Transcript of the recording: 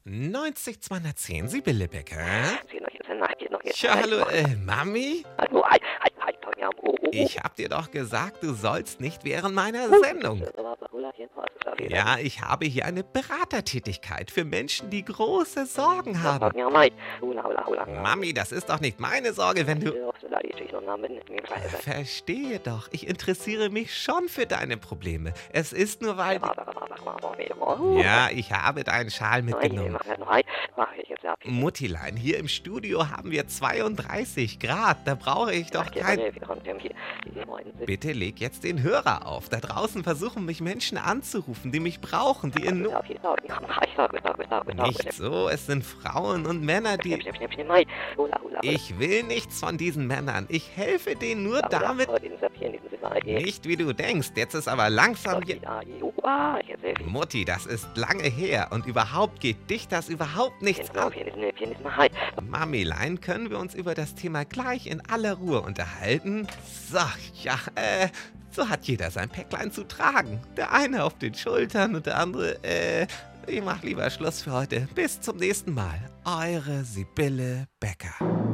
90 210, Sibylle Becker. Tja, Ja, hallo, Mami? Hallo, Ich hab dir doch gesagt, du sollst nicht während meiner Sendung. Ja, ich habe hier eine Beratertätigkeit für Menschen, die große Sorgen haben. Mami, das ist doch nicht meine Sorge, wenn du... Verstehe doch, ich interessiere mich schon für deine Probleme. Es ist nur weil... Ja, ich habe deinen Schal mitgenommen. Muttilein, hier im Studio haben wir 32 Grad. Da brauche ich doch kein... Bitte leg jetzt den Hörer auf. Da draußen versuchen mich Menschen anzurufen, die mich brauchen, die in... Nicht so, es sind Frauen und Männer, die... Ich will nichts von diesen Männern. Ich helfe denen nur damit... Nicht wie du denkst. Jetzt ist aber langsam... Mutti, das ist lange her und überhaupt geht dich das überhaupt nichts an. Mamilein, können wir uns über das Thema gleich in aller Ruhe unterhalten? So, ja, so hat jeder sein Päcklein zu tragen. Der eine auf den Schultern und der andere, ich mach lieber Schluss für heute. Bis zum nächsten Mal. Eure Sibylle Becker.